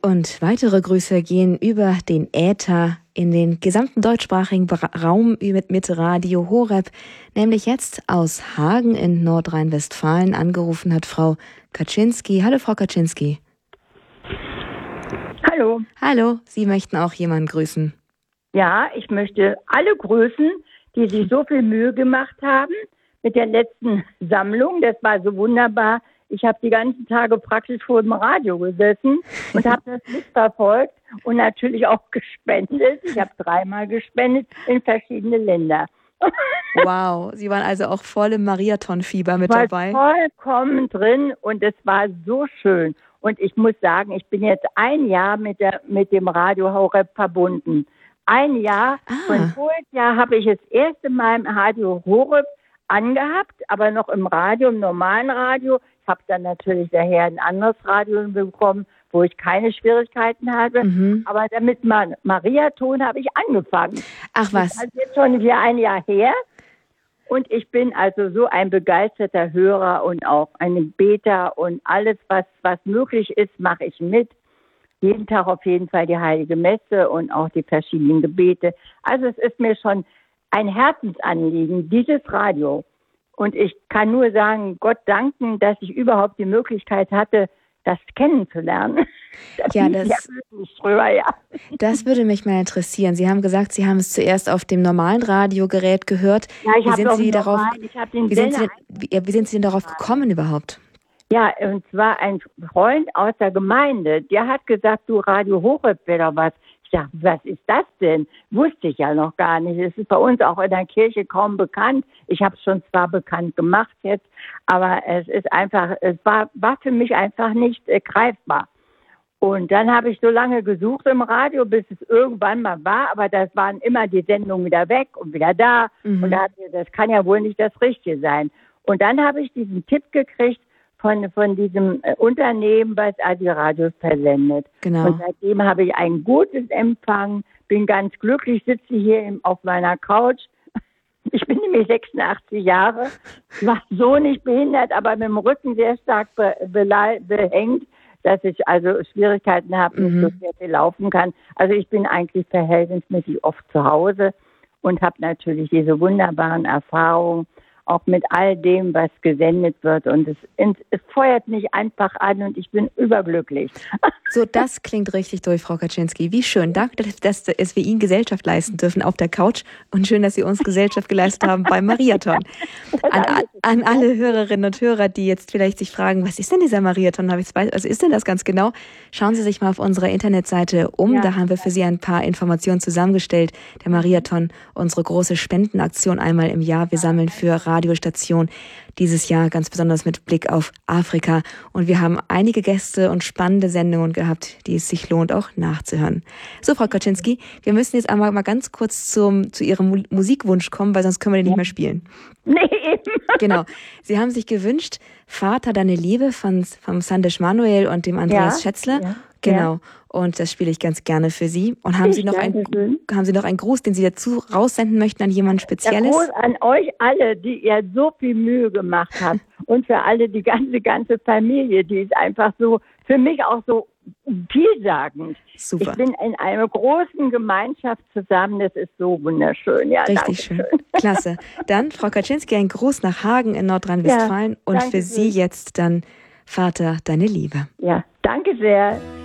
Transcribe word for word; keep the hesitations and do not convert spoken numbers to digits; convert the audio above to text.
Und weitere Grüße gehen über den Äther in den gesamten deutschsprachigen Raum mit, mit Radio Horeb, nämlich jetzt aus Hagen in Nordrhein-Westfalen. Angerufen hat Frau Kaczynski. Hallo, Frau Kaczynski. Hallo. Hallo, Sie möchten auch jemanden grüßen. Ja, ich möchte alle grüßen, die sich so viel Mühe gemacht haben mit der letzten Sammlung. Das war so wunderbar. Ich habe die ganzen Tage praktisch vor dem Radio gesessen und habe das mitverfolgt und natürlich auch gespendet. Ich habe dreimal gespendet in verschiedene Länder. Wow, Sie waren also auch voll im Mariathon-Fieber mit war dabei. Vollkommen drin und es war so schön. Und ich muss sagen, ich bin jetzt ein Jahr mit der mit dem Radio Horeb verbunden. Ein Jahr. Ah. Und voriges Jahr habe ich das erste Mal im Radio Horeb angehabt, aber noch im Radio, im normalen Radio. Ich habe dann natürlich daher ein anderes Radio bekommen, wo ich keine Schwierigkeiten hatte. Mhm. Aber damit man Mariathon habe ich angefangen. Ach was. Das ist jetzt schon wieder ein Jahr her. Und ich bin also so ein begeisterter Hörer und auch ein Beter und alles, was, was möglich ist, mache ich mit. Jeden Tag auf jeden Fall die Heilige Messe und auch die verschiedenen Gebete. Also es ist mir schon ein Herzensanliegen, dieses Radio. Und ich kann nur sagen, Gott danken, dass ich überhaupt die Möglichkeit hatte, das kennenzulernen. Das ja, das, ja früher, ja. das würde mich mal interessieren. Sie haben gesagt, Sie haben es zuerst auf dem normalen Radiogerät gehört. Ja, ich habe Sie darauf, ich hab den wie, sind Sie, Sender wie, wie sind Sie denn darauf gekommen überhaupt? Ja, und zwar ein Freund aus der Gemeinde, der hat gesagt, du, Radio Horeb wäre doch was. Ich dachte, was ist das denn? Wusste ich ja noch gar nicht. Es ist bei uns auch in der Kirche kaum bekannt. Ich habe es schon zwar bekannt gemacht jetzt, aber es ist einfach, es war, war für mich einfach nicht äh, greifbar. Und dann habe ich so lange gesucht im Radio, bis es irgendwann mal war, aber das waren immer die Sendungen wieder weg und wieder da. Mhm. Und da hat mir, das kann ja wohl nicht das Richtige sein. Und dann habe ich diesen Tipp gekriegt, Von, von diesem äh, Unternehmen, was also Radios versendet. Genau. Und seitdem habe ich ein gutes Empfang, bin ganz glücklich, sitze hier im, auf meiner Couch. Ich bin nämlich sechsundachtzig Jahre, war so nicht behindert, aber mit dem Rücken sehr stark be, be, behängt, dass ich also Schwierigkeiten habe, nicht mhm. so sehr viel laufen kann. Also ich bin eigentlich verhältnismäßig oft zu Hause und habe natürlich diese wunderbaren Erfahrungen, auch mit all dem, was gesendet wird. Und es, es feuert mich einfach an und ich bin überglücklich. So, das klingt richtig durch, Frau Kaczynski. Wie schön. Danke, dass, dass wir Ihnen Gesellschaft leisten dürfen auf der Couch. Und schön, dass Sie uns Gesellschaft geleistet haben beim Mariathon. An, an alle Hörerinnen und Hörer, die jetzt vielleicht sich fragen, was ist denn dieser Mariathon? Was ist denn das ganz genau? Schauen Sie sich mal auf unserer Internetseite um. Ja, da haben wir für Sie ein paar Informationen zusammengestellt. Der Mariathon, unsere große Spendenaktion einmal im Jahr. Wir sammeln für Radiostation dieses Jahr ganz besonders mit Blick auf Afrika. Und wir haben einige Gäste und spannende Sendungen gehabt, die es sich lohnt, auch nachzuhören. So, Frau Kaczynski, wir müssen jetzt einmal mal ganz kurz zum, zu Ihrem Musikwunsch kommen, weil sonst können wir den nicht mehr spielen. Nee, eben. Genau. Sie haben sich gewünscht, Vater, deine Liebe von, vom Sandesh Manuel und dem Andreas ja, Schätzler. Ja, genau. Ja. Und das spiele ich ganz gerne für Sie. Und haben ich Sie noch einen, haben Sie noch einen Gruß, den Sie dazu raussenden möchten an jemanden Spezielles? Der Gruß an euch alle, die ihr so viel Mühe gemacht habt. Und für alle, die ganze, ganze Familie, die ist einfach so, für mich auch so vielsagend. Super. Ich bin in einer großen Gemeinschaft zusammen. Das ist so wunderschön. Ja, richtig schön. Klasse. Dann, Frau Kaczynski, ein Gruß nach Hagen in Nordrhein-Westfalen. Ja, und für Sie jetzt dann, Vater, deine Liebe. Ja, danke sehr.